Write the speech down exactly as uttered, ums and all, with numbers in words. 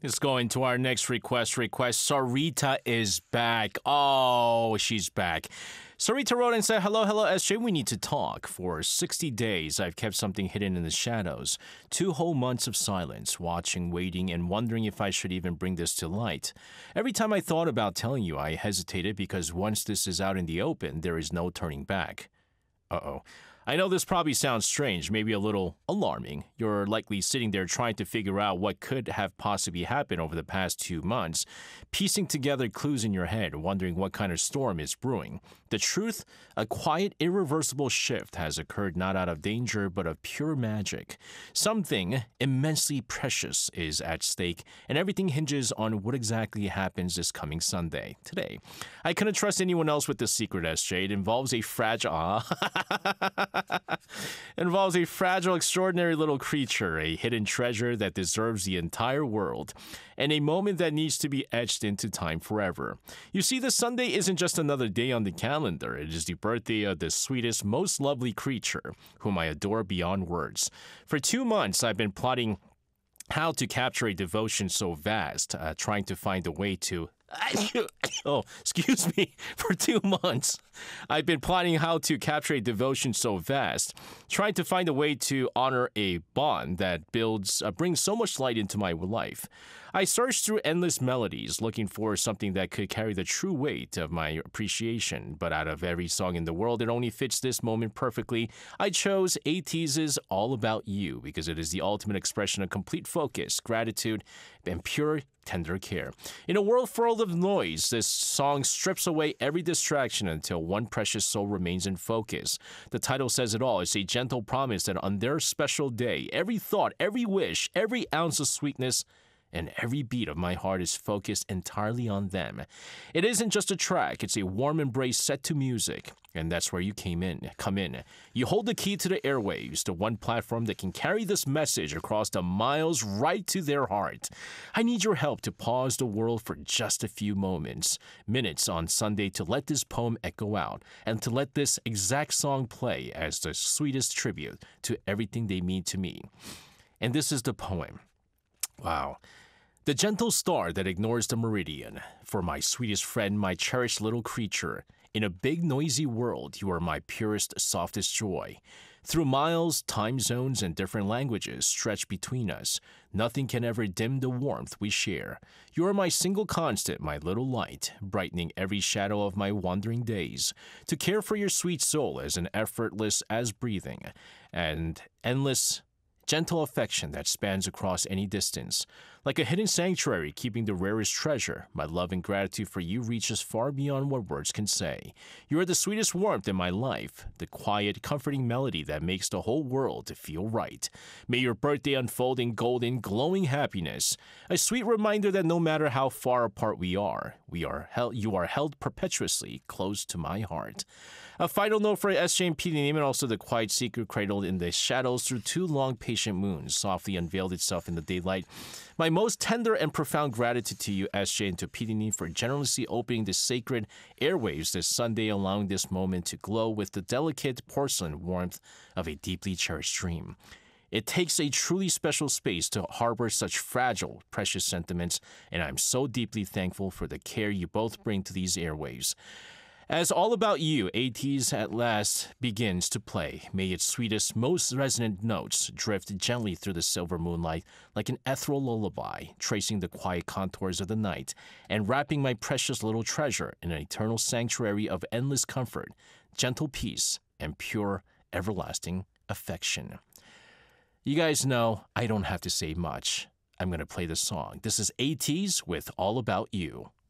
Let's go into our next request. Request. Sarita is back. Oh, she's back. Sarita wrote and said, hello, hello, S J. We need to talk. For sixty days, I've kept something hidden in the shadows. Two whole months of silence, watching, waiting, and wondering if I should even bring this to light. Every time I thought about telling you, I hesitated because once this is out in the open, there is no turning back. Uh-oh. I know this probably sounds strange, maybe a little alarming. You're likely sitting there trying to figure out what could have possibly happened over the past two months, piecing together clues in your head, wondering what kind of storm is brewing. The truth, a quiet, irreversible shift has occurred not out of danger, but of pure magic. Something immensely precious is at stake, and everything hinges on what exactly happens this coming Sunday, today. I couldn't trust anyone else with this secret, S J. It involves a fragile... involves a fragile, extraordinary little creature, a hidden treasure that deserves the entire world, and a moment that needs to be etched into time forever. You see, this Sunday isn't just another day on the calendar. It is the birthday of the sweetest, most lovely creature, whom I adore beyond words. For two months, I've been plotting how to capture a devotion so vast, uh, trying to find a way to... oh, excuse me, for two months. I've been plotting how to capture a devotion so vast, trying to find a way to honor a bond that builds, uh, brings so much light into my life. I searched through endless melodies, looking for something that could carry the true weight of my appreciation, but out of every song in the world that only fits this moment perfectly, I chose ATEEZ's All About You because it is the ultimate expression of complete focus, gratitude, and pure tender care. In a world full of noise, this song strips away every distraction until one precious soul remains in focus. The title says it all. It's a gentle promise that on their special day, every thought, every wish, every ounce of sweetness, and every beat of my heart is focused entirely on them. It isn't just a track, it's a warm embrace set to music. And that's where you came in, come in. You hold the key to the airwaves, the one platform that can carry this message across the miles right to their heart. I need your help to pause the world for just a few moments, minutes on Sunday to let this poem echo out and to let this exact song play as the sweetest tribute to everything they mean to me. And this is the poem. Wow. The gentle star that ignores the meridian. For my sweetest friend, my cherished little creature. In a big, noisy world, you are my purest, softest joy. Through miles, time zones, and different languages stretched between us, nothing can ever dim the warmth we share. You are my single constant, my little light, brightening every shadow of my wandering days. To care for your sweet soul is an effortless as breathing, and endless gentle affection that spans across any distance. Like a hidden sanctuary keeping the rarest treasure, my love and gratitude for you reaches far beyond what words can say. You are the sweetest warmth in my life, the quiet, comforting melody that makes the whole world feel right. May your birthday unfold in golden, glowing happiness, a sweet reminder that no matter how far apart we are, we are held, you are held perpetuously close to my heart. A final note for S J and P D name and also the quiet secret cradled in the shadows through two long patient moons softly unveiled itself in the daylight. My most tender and profound gratitude to you, S J, and to P D N for generously opening the sacred airwaves this Sunday, allowing this moment to glow with the delicate porcelain warmth of a deeply cherished dream. It takes a truly special space to harbor such fragile, precious sentiments, and I'm so deeply thankful for the care you both bring to these airwaves. As All About You, ATEEZ at last begins to play, may its sweetest, most resonant notes drift gently through the silver moonlight like an ethereal lullaby, tracing the quiet contours of the night and wrapping my precious little treasure in an eternal sanctuary of endless comfort, gentle peace, and pure, everlasting affection. You guys know I don't have to say much. I'm going to play the song. This is ATEEZ with All About You.